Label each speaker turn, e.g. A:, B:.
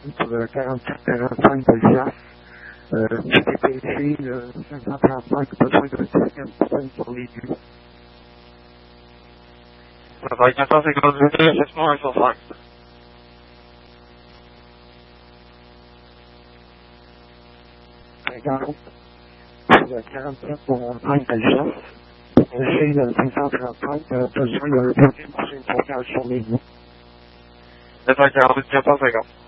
A: pour le 44-45 de chasse. TPC, le 535, besoin de 10e personne sur les lieux.
B: Ça va être 452, laisse-moi un sur 5.
A: 50, le 47-45 de chasse. TPC, le 535, besoin de 10e personne sur les lieux.
B: Laisse-moi 42, 450.